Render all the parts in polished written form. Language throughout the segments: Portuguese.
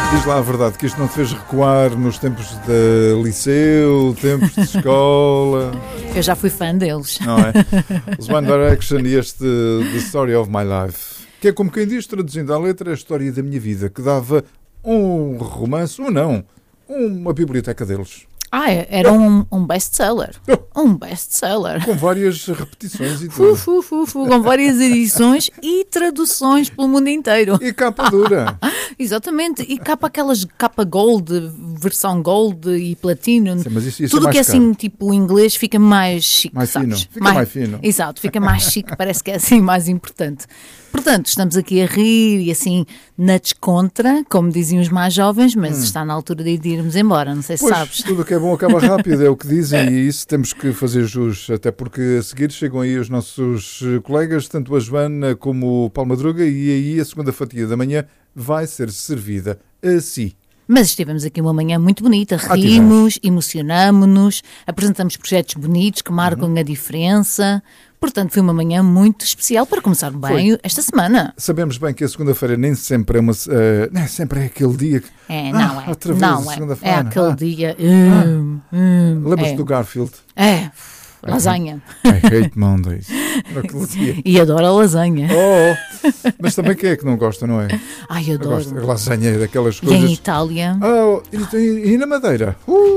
Diz lá a verdade, que isto não te fez recuar nos tempos de liceu, tempos de escola. Eu já fui fã deles. Não é? Os One Direction e este The Story of My Life, que é como quem diz, traduzindo à letra, a história da minha vida, que dava um romance, ou não, uma biblioteca deles. Era um best-seller. Um best-seller. Com várias repetições e tudo. Com várias edições e traduções pelo mundo inteiro. E capa dura. Exatamente. E capa gold, versão gold e platinum. Sim, mas isso tudo é que é caro. assim, tipo, em inglês fica mais chique, Mais sabes? fino. Fica mais fino. Exato, fica mais chique, parece que é assim mais importante. Portanto, estamos aqui a rir e assim na descontra, como diziam os mais jovens, mas está na altura de irmos embora, não sei se Pois, sabes. tudo que é bom acaba rápido, é o que dizem, e isso temos que fazer jus, até porque a seguir chegam aí os nossos colegas, tanto a Joana como o Paulo Madruga, e aí a segunda fatia da manhã vai ser servida assim. Mas estivemos aqui uma manhã muito bonita, tivemos. rimos, emocionámonos, apresentamos projetos bonitos que marcam a diferença. Portanto, foi uma manhã muito especial para começar bem esta semana. Sabemos bem que a segunda-feira nem sempre é nem sempre é aquele dia que... Não é. outra vez Não a é. segunda-feira. É aquele dia... Lembras-te do Garfield? Lasanha. I hate Mondays. Naquele dia. E adoro a lasanha. Mas também quem é que não gosta, não é? Ai, Eu adoro. gosto de lasanha e daquelas E coisas. em Itália. E na Madeira?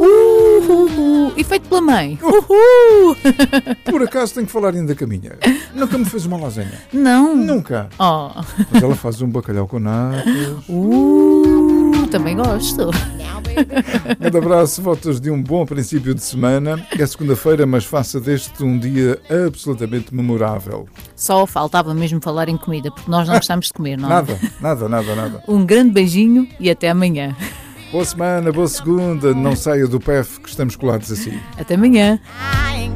E feito pela mãe. Por acaso tenho que falar ainda da minha. Nunca me fez uma lasanha. Não. Nunca. Mas ela faz um bacalhau com natas. Também gosto. Um grande abraço, votos de um bom princípio de semana. É segunda-feira, mas faça deste um dia absolutamente memorável. Só faltava mesmo falar em comida, porque nós não gostamos de comer, não é? Nada. Um grande beijinho e até amanhã. Boa semana, boa segunda. Não saia do PEF que estamos colados assim. Até amanhã.